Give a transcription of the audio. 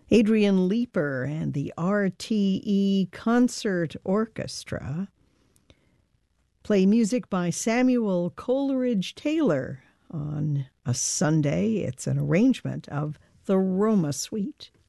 Adrian Leeper and the RTE Concert Orchestra play music by Samuel Coleridge Taylor on a Sunday. It's an arrangement of the Roma Suite.